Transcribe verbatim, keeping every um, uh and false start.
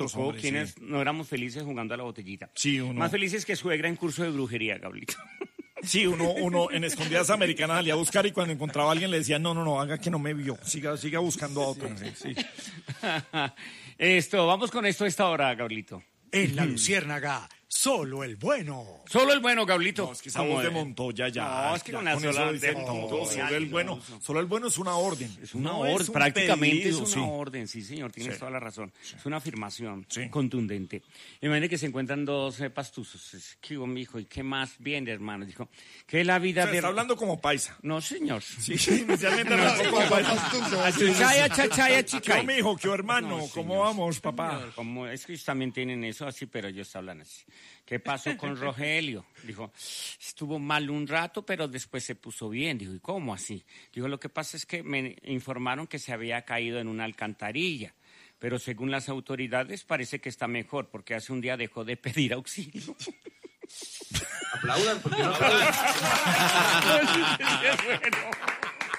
tocó hombre, quienes sí. no éramos felices jugando a la botellita. Sí, uno. Más felices que suegra en curso de brujería, Gablito. Sí, uno, uno en escondidas americanas salía a buscar y cuando encontraba a alguien le decía, no, no, no, haga que no me vio, siga, siga buscando a otro. Sí, sí. Esto, vamos con esto a esta hora, Gablito. En La Luciérnaga, solo el bueno. Solo el bueno, Gablito. No, es que esa voz de Montoya ya. No, es que ya con la con sola eso dicen de todo. Montoya, Solo el no, bueno, eso. solo el bueno es una orden. Es una No orden, es un prácticamente pedido, es una sí. orden, sí señor, tienes Sí. toda la razón. Es una afirmación Sí. contundente. Imagínate que se encuentran dos eh, pastuzos. Es, ¿Qué hubo, mijo? ¿Y qué más bien, hermano? Dijo, que la vida O sea, de... está hablando como paisa. No, señor. Sí, inicialmente habló como paisa. Achachaya, achachaya, ¿Qué chicay. mijo, qué hermano? No, ¿Cómo señor. vamos, papá? Como es que ellos también tienen eso así, pero ellos hablan así. ¿Qué pasó con Rogelio? Dijo, estuvo mal un rato, pero después se puso bien. Dijo, ¿y cómo así? Dijo, lo que pasa es que me informaron que se había caído en una alcantarilla, pero según las autoridades parece que está mejor, porque hace un día dejó de pedir auxilio. Aplaudan, porque no aplaudan. Sí, sí, sí, es bueno.